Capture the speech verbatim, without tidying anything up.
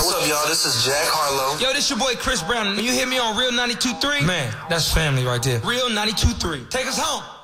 What's up, y'all? This is Jack Harlow. Yo, this your boy Chris Brown. You hear me on Real ninety-two point three? Man, that's family right there. Real ninety-two point three. Take us home.